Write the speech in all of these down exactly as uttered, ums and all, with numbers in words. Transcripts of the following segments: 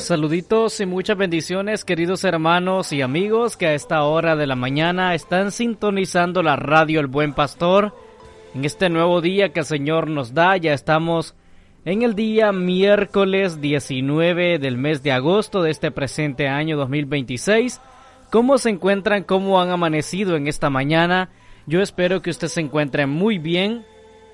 Saluditos y muchas bendiciones, queridos hermanos y amigos que a esta hora de la mañana están sintonizando la radio El Buen Pastor. En este nuevo día que el Señor nos da, ya estamos en el día miércoles diecinueve del mes de agosto de este presente año dos mil veintiséis. ¿Cómo se encuentran? ¿Cómo han amanecido en esta mañana? Yo espero que usted se encuentre muy bien,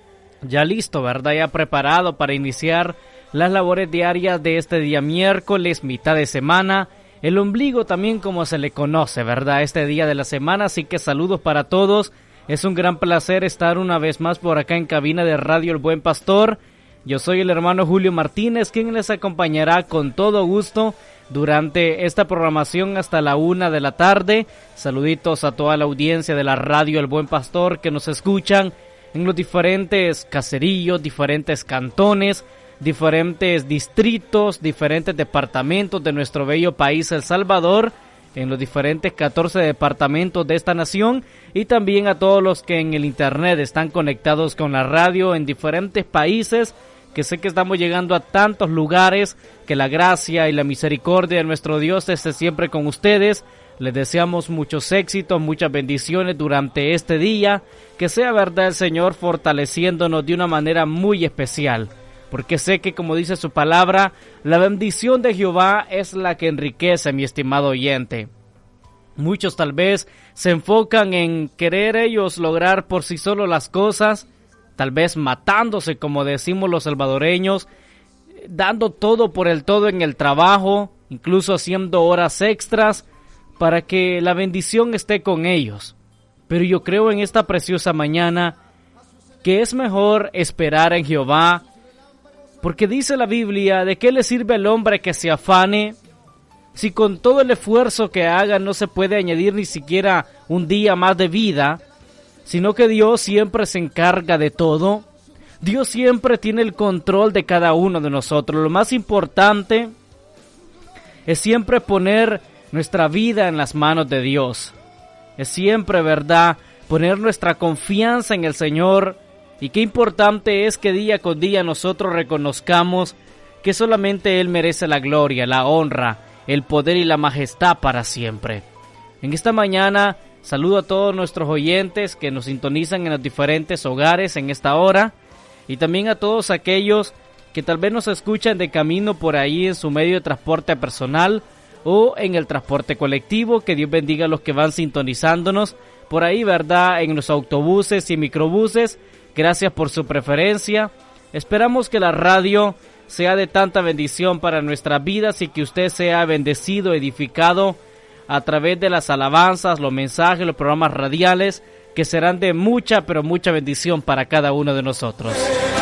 ya listo, ¿verdad? Ya preparado para iniciar las labores diarias de este día miércoles, mitad de semana, el ombligo también como se le conoce, ¿verdad? Este día de la semana, así que saludos para todos. Es un gran placer estar una vez más por acá en cabina de Radio El Buen Pastor. Yo soy el hermano Julio Martínez, quien les acompañará con todo gusto durante esta programación hasta la una de la tarde. Saluditos a toda la audiencia de la Radio El Buen Pastor que nos escuchan en los diferentes caseríos, diferentes cantones, diferentes distritos, diferentes departamentos de nuestro bello país El Salvador, en los diferentes catorce departamentos de esta nación, y también a todos los que en el internet están conectados con la radio en diferentes países, que sé que estamos llegando a tantos lugares. Que la gracia y la misericordia de nuestro Dios esté siempre con ustedes. Les deseamos muchos éxitos, muchas bendiciones durante este día, que sea verdad el Señor fortaleciéndonos de una manera muy especial, porque sé que, como dice su palabra, la bendición de Jehová es la que enriquece, mi estimado oyente. Muchos tal vez se enfocan en querer ellos lograr por sí solos las cosas, tal vez matándose, como decimos los salvadoreños, dando todo por el todo en el trabajo, incluso haciendo horas extras, para que la bendición esté con ellos. Pero yo creo en esta preciosa mañana que es mejor esperar en Jehová, porque dice la Biblia: ¿de qué le sirve al hombre que se afane si con todo el esfuerzo que haga no se puede añadir ni siquiera un día más de vida? Sino que Dios siempre se encarga de todo. Dios siempre tiene el control de cada uno de nosotros. Lo más importante es siempre poner nuestra vida en las manos de Dios. Es siempre, ¿verdad?, poner nuestra confianza en el Señor. Y qué importante es que día con día nosotros reconozcamos que solamente Él merece la gloria, la honra, el poder y la majestad para siempre. En esta mañana saludo a todos nuestros oyentes que nos sintonizan en los diferentes hogares en esta hora, y también a todos aquellos que tal vez nos escuchan de camino por ahí en su medio de transporte personal o en el transporte colectivo. Que Dios bendiga a los que van sintonizándonos por ahí, ¿verdad?, en los autobuses y microbuses. Gracias por su preferencia. Esperamos que la radio sea de tanta bendición para nuestras vidas y que usted sea bendecido, edificado a través de las alabanzas, los mensajes, los programas radiales, que serán de mucha, pero mucha bendición para cada uno de nosotros.